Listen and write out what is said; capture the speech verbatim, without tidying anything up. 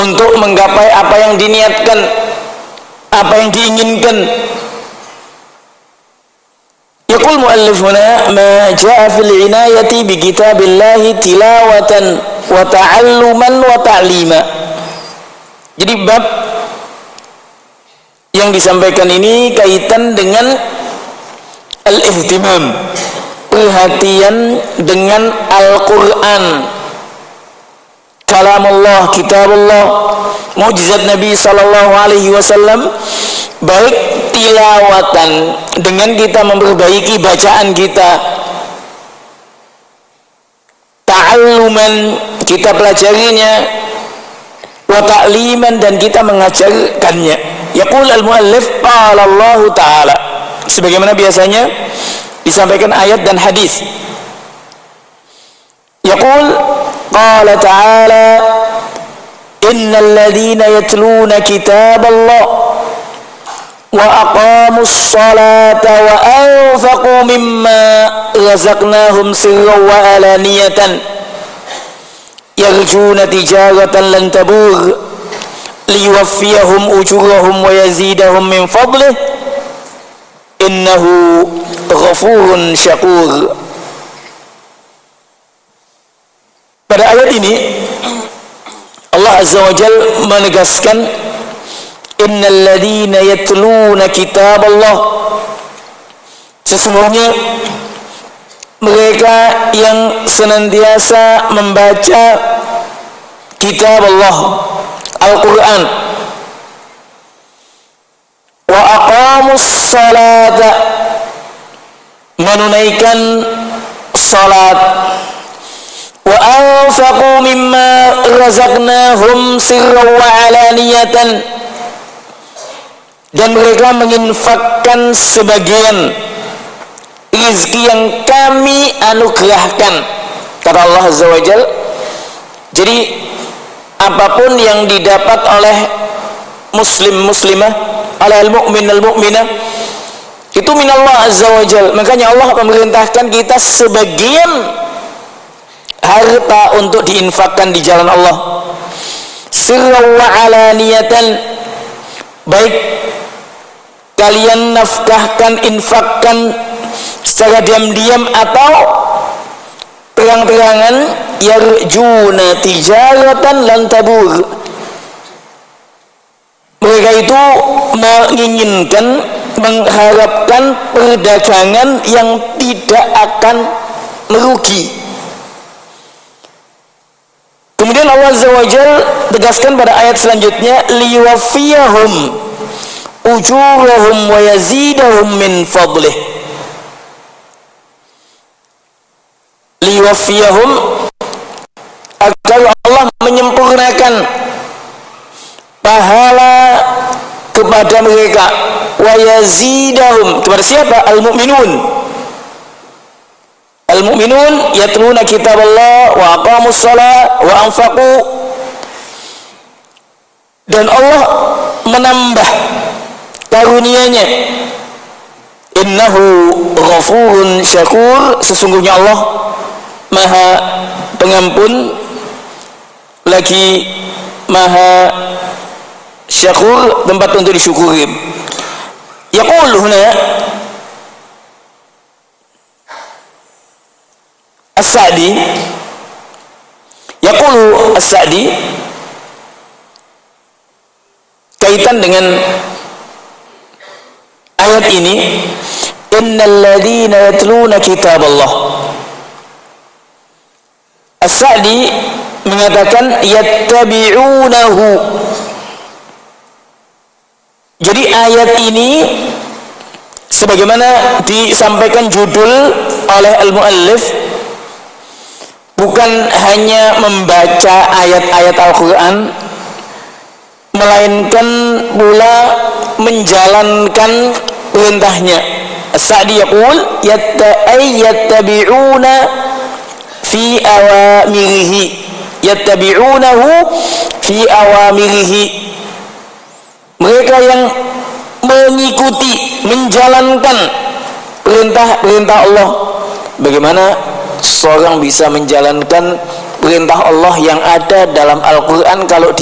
untuk menggapai apa yang diniatkan, apa yang diinginkan. Yaqul muallif huna ma jaa fil inayati bi kitabillahi tilawatan wa ta'alluman wa ta'lima. Jadi bab yang disampaikan ini kaitan dengan al-ihtimam, perhatian dengan Al-Quran, kalamullah, kitabullah, mukjizat Nabi sallallahu alaihi wasallam, baik tilawatan dengan kita memperbaiki bacaan kita, ta'alluman kita pelajarinya, wa ta'liman dan kita mengajarkannya. Yaqul al-muallif qala Allah Ta'ala, sebagaimana biasanya disampaikan ayat dan hadis. Yaqul qala ta'ala innal ladzina yatluna kitaballah wa aqamus salata wa anfaqu mimma razaqnahum sirran wa alaniyatan yarjuna tijaratan lan tabur liyuwaffiyahum ujurahum wa yazidahum min fadlih innahu ghafurun syakur. Pada ayat ini Allah Azza wa Jalla menegaskan innal ladzina yatluna kitaballah, sesungguhnya mereka yang senantiasa membaca kitab Allah, Al-Quran, wa aqamus salata, menunaikan salat, wa anfaqu mimma razaqnahum sirran wa alaniyatan, dan mereka menginfakkan sebagian rezeki yang kami anugerahkan, kata Allah Azza wa Jalla. Jadi apapun yang didapat oleh muslim muslimah, oleh al-mu'min al-mu'minah, itu minallah Azza wa Jalla. Makanya Allah memerintahkan kita sebagian harta untuk diinfakkan di jalan Allah, sirran wa alaniyatan, baik kalian nafkahkan, infakkan secara diam-diam atau terang-terangan, yarjuna tijaratan lan tabur, mereka itu menginginkan, mengharapkan perdagangan yang tidak akan merugi. Kemudian Allah Azza wa Jalla tegaskan pada ayat selanjutnya, liwaffiyahum ujurahum wa yazidahum min fadlih. Liwaffiyahum, agar Allah menyempurnakan pahala kepada mereka, wa yazidahum, kepada siapa? Al-mu'minun. Al-mu'minun yatluna kitaballah wa aqamus shalah wa anfaqu, dan Allah menambah karunia-Nya, innahu ghafurun syakur, sesungguhnya Allah Maha Pengampun lagi Maha Syakur, tempat untuk disyukuri. Yaqul huna As-Sa'di, yaqulu As-Sa'di kaitan dengan ayat ini, innal ladzina yatluna kitaballah. As-Sa'di mengatakan yattabi'unahu. Jadi ayat ini sebagaimana disampaikan judul oleh al-muallif, bukan hanya membaca ayat-ayat Al-Quran, melainkan pula menjalankan perintahnya. As-Sa'di yaqul yattabi'una fi awamirihi, yattabi'unahu fi awamirihi, mereka yang mengikuti, menjalankan perintah-perintah Allah. Bagaimana seorang bisa menjalankan perintah Allah yang ada dalam Al-Quran kalau